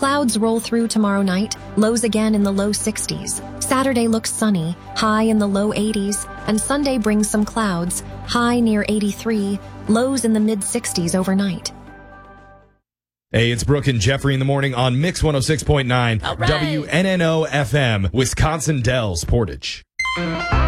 Clouds roll through tomorrow night, lows again in the low 60s. Saturday looks sunny, high in the low 80s, and Sunday brings some clouds, high near 83, lows in the mid 60s overnight. Hey, it's Brooke and Jeffrey in the morning on Mix 106.9 All right. WNNO FM, Wisconsin Dells, Portage.